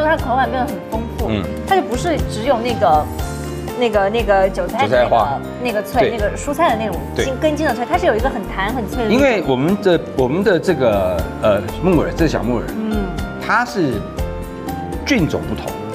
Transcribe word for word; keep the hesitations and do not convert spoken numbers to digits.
它口感变得很丰富，嗯，它就不是只有那个。那个那个韭菜的那个那个脆，那个蔬菜的那种筋根茎的脆，它是有一个很弹很脆的。 因为我们的我们的这个呃木耳，这小木耳，嗯，它是菌种不同。